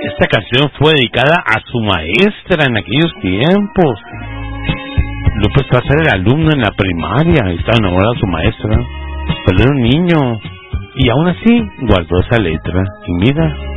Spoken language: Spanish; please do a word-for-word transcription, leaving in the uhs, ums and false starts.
esta canción fue dedicada a su maestra en aquellos tiempos. Lupe Esparza era el alumno en la primaria y estaba enamorado de su maestra, pero era un niño y aún así guardó esa letra. Y mira,